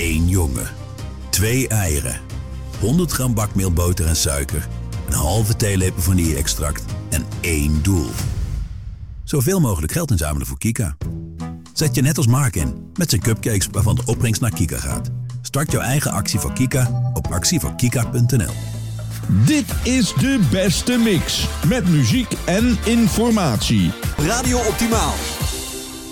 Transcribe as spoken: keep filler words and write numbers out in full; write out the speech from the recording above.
één jongen. Twee eieren. honderd gram bakmeelboter en suiker. Een halve theelepel vanille-extract. En één doel. Zoveel mogelijk geld inzamelen voor Kika. Zet je net als Mark in, met zijn cupcakes waarvan de opbrengst naar Kika gaat. Start jouw eigen actie voor Kika op actie voor kika punt n l. Dit is de beste mix, met muziek en informatie. Radio Optimaal.